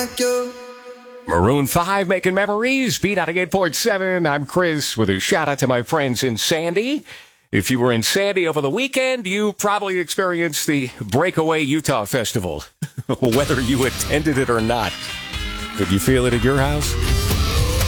like you. Maroon 5 making memories. B98.7. I'm Chris with a shout out to my friends in Sandy. If you were in Sandy over the weekend, you probably experienced the Breakaway Utah Festival, whether you attended it or not. Did you feel it at your house?